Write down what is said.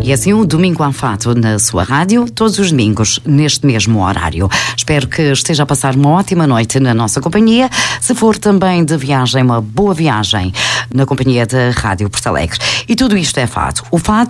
E assim o Domingo à Fato na sua rádio, todos os domingos, neste mesmo horário. Espero que esteja a passar uma ótima noite na nossa companhia. Se for também de viagem, uma boa viagem na companhia da Rádio Porto Alegre. E tudo isto é fato. O fato